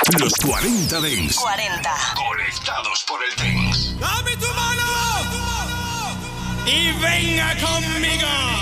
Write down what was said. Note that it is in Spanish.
Los 40 Dents. 40. Conectados por el Dents. ¡Dame tu mano! ¡Y venga conmigo!